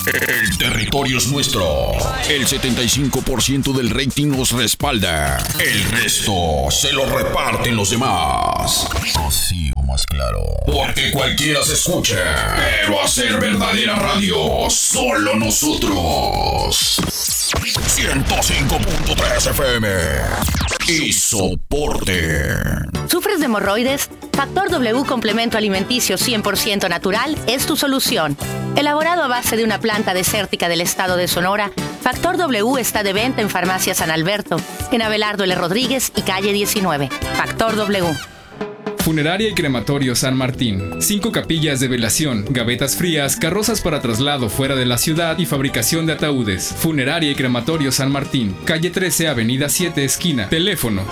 El territorio es nuestro. El 75% del rating nos respalda. El resto se lo reparten los demás. Así o más claro. Porque cualquiera se escucha. Pero hacer verdadera radio, solo nosotros. 105.3 FM. Y soporte. ¿Sufres de hemorroides? Factor W Complemento Alimenticio 100% natural es tu solución. Elaborado a base de una planta desértica del estado de Sonora, Factor W está de venta en Farmacia San Alberto, en Abelardo L. Rodríguez y calle 19. Factor W. Funeraria y Crematorio San Martín. 5 capillas de velación, gavetas frías, carrozas para traslado fuera de la ciudad y fabricación de ataúdes. Funeraria y Crematorio San Martín. Calle 13, Avenida 7, esquina. Teléfono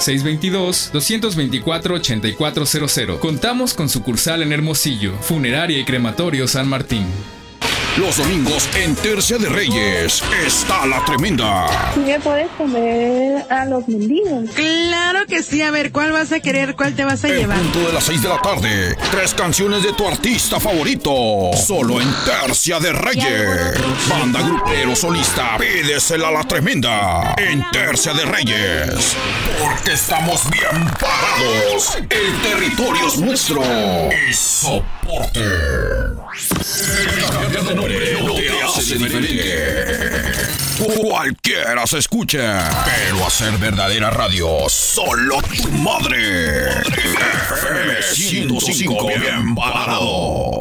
622-224-8400. Contamos con sucursal en Hermosillo. Funeraria y Crematorio San Martín. Los domingos en Tercia de Reyes está la tremenda. ¿Me puedes comer a los mendigos? Claro que sí. A ver, ¿cuál vas a querer? ¿Cuál te vas a llevar? En punto de las 6 de la tarde, 3 canciones de tu artista favorito. Solo en Tercia de Reyes. Banda, grupero, solista, pídesela a la tremenda. En Tercia de Reyes. Porque estamos bien parados. El territorio es nuestro. Y soporte. No te hace diferente. Cualquiera se escucha, pero hacer verdadera radio, solo tu madre. FM 105 bien parado.